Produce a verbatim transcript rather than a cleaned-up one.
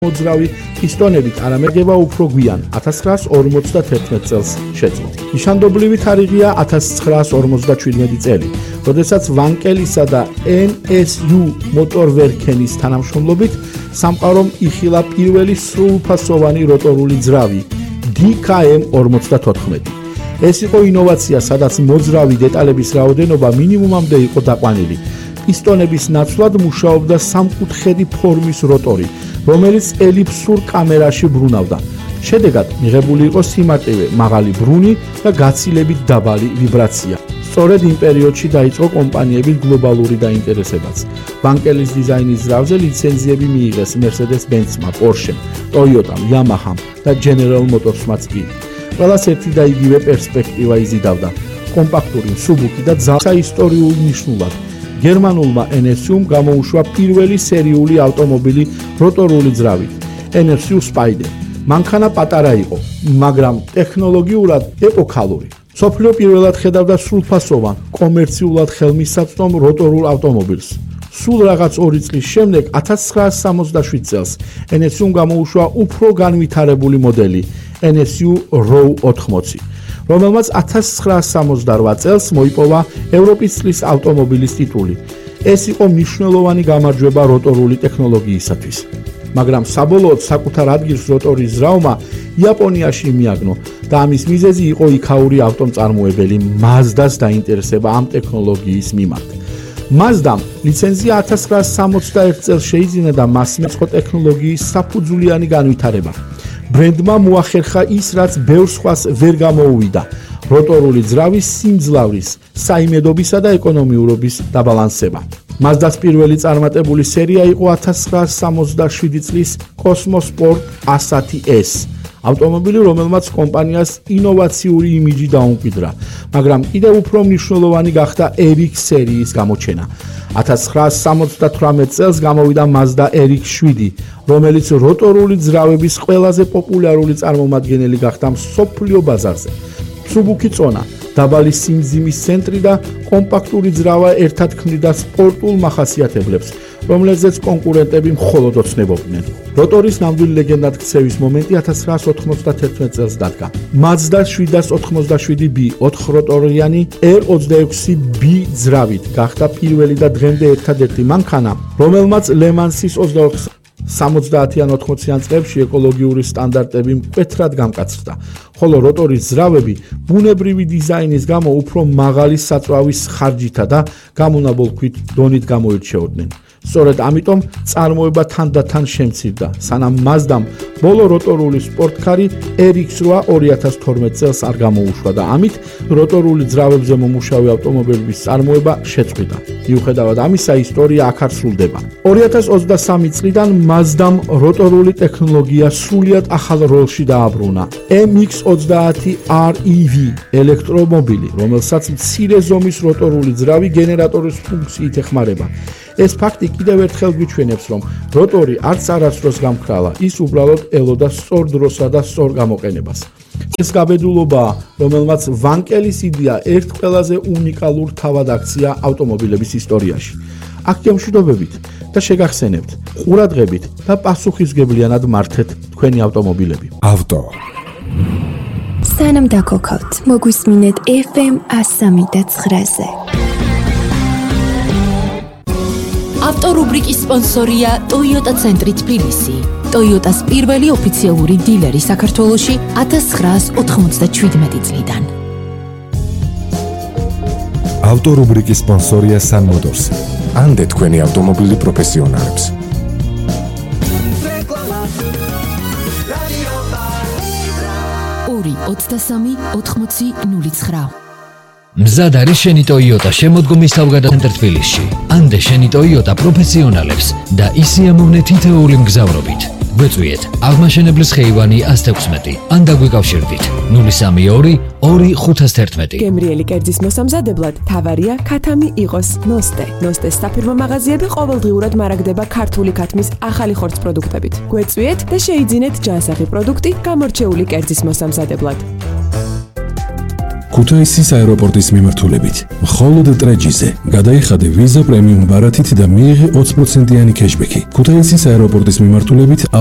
მოძრავი პისტონებით არამეგება უფრო გვიან ათას ცხრაას ორმოცდათერთმეტ წელს შეძლო. ნიშანდობლივი თარიღია ათას ცხრაას ორმოცდაჩვიდმეტი წელი, როდესაც ვანკელისა და ენ ეს იუ მოტორვერქენის თანამშრომლობით სამყარომ იხილა პირველი სრულფასოვანი როტორული ძრავი დი კა ემ ორმოცდათოთხმეტი. ეს იყო ინოვაცია, სადაც მოძრავი დეტალების რაოდენობა მინიმუმამდე იყო დაყვანილი. პისტონების ნაცვლად მუშაობდა სამკუთხედი ფორმის როტორი, რომელიც ელიფსურ კამერაში ბრუნავდა. შედეგად მიღებული იყო სიმარტივე, მაღალი ბრუნი და გაცილებით დაბალი ვიბრაცია. სწორედ იმ პერიოდში დაიწყო კომპანიების გლობალური დაინტერესებაც. ვანკელის დიზაინის ძრავზე ლიცენზიები მიიღეს Mercedes-Benz-მა, Porsche-მ, Toyota-მ, Yamaha-მ და General Motors-მაც კი. ყველას ერთი და იგივე პერსპექტივა იზიდავდა. კომპაქტური, მსუბუქი და ძალსა ისტორიულ მნიშვნელად. გერმანულმა ენ ეს იუმ გამოუშვა პირველი სერიული ავტომობილი როტორული ძრავით, ენ ეს იუ Spider. მანქანა პატარა იყო, მაგრამ ტექნოლოგიურად ეპოქალური. მსოფლიო პირველად ხედავდა სრულფასოვან, კომერციულად ხელმისაწვდომ როტორულ ავტომობილს. სულ რაღაც ორი წლის შემდეგ, ათას ცხრაას სამოცდაშვიდ წელს, ენ ეს იუმ გამოუშვა უფრო განვითარებული მოდელი, ენ ეს იუ როუ ოთხმოცი. რომელმაც ათას ცხრაას სამოცდარვა წელს მოიპოვა ევროპის წლის ავტომობილის ტიტული. ეს იყო მნიშვნელოვანი გამარჯვება როტორული ტექნოლოგიისათვის. მაგრამ საბოლოოდ საკუთარ ადგილს როტორის ძრავმა იაპონიაში მიაგნო და ამის მიზეზი იყო იქაური ავტომწარმოებელი Mazda-ს დაინტერესება ამ ტექნოლოგიის მიმართ. Mazda-მ ლიცენზია ათას ცხრაას სამოცდაერთ წელს შეიძინა და მას მიეწყო ტექნოლოგიის საფუძვლიანი განვითარება. ბრენდმა მოახერხა ის, რაც ბევრ სხვას ვერ გამოუვიდა: როტორული ძრავის სიმძლავრის, საიმედობისა და ეკონომიურობის დაბალანსება. Mazda-ს პირველი წარმატებული სერია იყო ათას ცხრაას სამოცდაშვიდი წლის Cosmosport ასათი ეს. ავტომობილი, რომელმაც კომპანიას ინოვაციური იმიჯი დაუმკვიდრა, მაგრამ კიდევ უფრო მნიშვნელოვანი გახდა ერ იქს სერიის გამოჩენა. ათას ცხრაას სამოცდათვრამეტ წელს გამოვიდა Mazda ერ იქს შვიდი, რომელიც როტორული ძრავების ყველაზე პოპულარული წარმომადგენელი გახდა მსოფლიო ბაზარზე. მსუბუქი წონა, დაბალი სიმძიმის ცენტრი და კომპაქტური ძრავა ერთად ქმნიდა სპორტულ მახასიათებლებს, რომელზეც კონკურენტები მხოლოდ ოცნებობდნენ. როტორის ნამდვილი ლეგენდად ქცევის მომენტი ათას ცხრაას ოთხმოცდათერთმეტ წელს დადგა. Mazda შვიდას ოცდაშვიდი ბი ოთხროტორიანი ერ ოცდაექვსი ბი ძრავით გახდა პირველი და დღემდე ერთადერთი მანქანა, რომელმაც ლემანსის ოცდაოთხ სამოცდაათიან ოთხმოციან წლებში ეკოლოგიური სტანდარტები მკვეთრად გამკაცრდა, ხოლო როტორის ძრავები ბუნებრივი დიზაინის გამო უფრო მაღალი საწვავის ხარჯითა და გამონაბოლქვით დონით გამოირჩეოდნენ. სწორედ ამიტომ წარმოება თანდათან შემცირდა, სანამ Mazda-მ ბოლო როტორული სპორტკარი ერ იქს რვა ორი ათას თორმეტ წელს არ გამოუშვა და ამით როტორული ძრავებზე მომუშავე ავტომობილების წარმოება შეწყვიტა. მიუხედავად ამისა, ისტორია აქ არ სრულდება. ორი ათას ოცდასამი წლიდან Mazda-მ როტორული ტექნოლოგია სრულიად ახალ როლში დააბრუნა. ემ იქს ოცდაათი არ ი ვი ელექტრომობილი, რომელსაც მცირე ზომის როტორული ძრავი გენერატორის ფუნქციით ეხმარება. ეს ფაქტი კიდევ ერთხელ გვიჩვენებს, რომ როტორი არც არასდროს გამქრალა, ის უბრალოდ ელოდა სწორ დროსა და სწორ გამოყენებას. ეს გაბედულობაა, რომელმაც ვანკელის იდეა ერთ ყველაზე უნიკალურ თავად აქცია ავტომობილების ისტორიაში. აქ მშვიდობებით და შეგახსენებთ, ყურადღებით და პასუხისმგებლიანად მართეთ თქვენი ავტომობილები. ავტო. სანამ დაგოქავთ, მოგვისმინეთ ეფ ემ ასამი და ცხრაზე. ავტორუბრიკის სპონსორია Toyota ცენტრი თბილისი. Toyota-ს პირველი ოფიციალური დილერი საქართველოში ათას ცხრაას ოთხმოცდაჩვიდმეტი წლიდან. ავტორუბრიკის სპონსორია Sun Motors. ანდე თქვენი ავტომობილი პროფესიონალებს. ორი ოცდასამი ოთხმოცი ნული ცხრა. მზად არის შენი Toyota შემოდგომის თავგადასავლეთ თბილისში. ანდე შენი Toyota პროფესიონალებს და ისიამოვნე თითოეული მგზავრობით. გვეწვიეთ აღმაშენებლის ხეივანი ას თექვსმეტი. ან დაგვიკავშირდით ნული სამი ორი ორი ხუთას თერთმეტი. გემრიელი კერძის მოსამზადებლად თავარია ქათამი იყოს ნოსტე. ნოსტეს საფირმო მაღაზიები ყოველდღიურად მარაგდება ქართული ქათმის ახალი ხორცს პროდუქტებით. გვეწვიეთ და შეიძინეთ ჯანსაღი პროდუქტი გამორჩეული კერძის მოსამზადებლად. ქუთაისის აეროპორტის მიმართულებით. მხოლოდ ტრეჯიზე გადაიხადე ვიზა პრემიუმ ბარათით და მიიღე ოცი პროცენტიანი კეშბექი. ქუთაისის აეროპორტის მიმართულებით